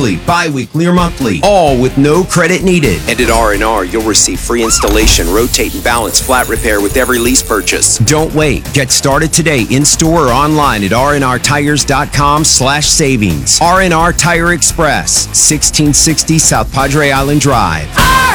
weekly, bi-weekly, or monthly, all with no credit needed. And at R&R, you'll receive free installation, rotate and balance, flat repair with every lease purchase. Don't wait. Get started today in-store or online at rnrtires.com/savings. R&R Tire Express, 1660 South Padre Island Drive.